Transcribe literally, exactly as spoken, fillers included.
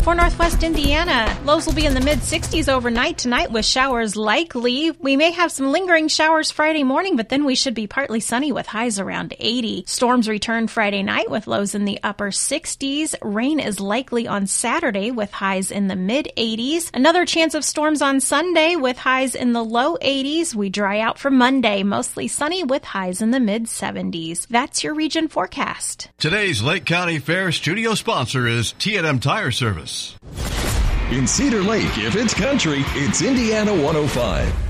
For Northwest Indiana, lows will be in the mid-sixties overnight tonight with showers likely. We may have some lingering showers Friday morning, but then we should be partly sunny with highs around eighty. Storms return Friday night with lows in the upper sixties. Rain is likely on Saturday with highs in the mid-eighties. Another chance of storms on Sunday with highs in the low eighties. We dry out for Monday, mostly sunny with highs in the mid-seventies. That's your region forecast. Today's Lake County Fair studio sponsor is T and M Tire Service. In Cedar Lake, if it's country, it's Indiana one oh five.